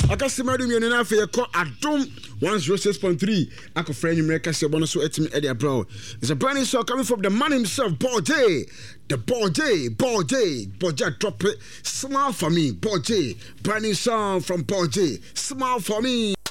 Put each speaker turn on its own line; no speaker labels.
Akasimadu mi na fe yeko Adom 106.3 akofra Numerica se bono so etimi e dia bro. It's a brand new song coming from the man himself, Ball J. The Ball J drop it. Smile for me, Ball J. Brand new song from Ball J. Smile for me.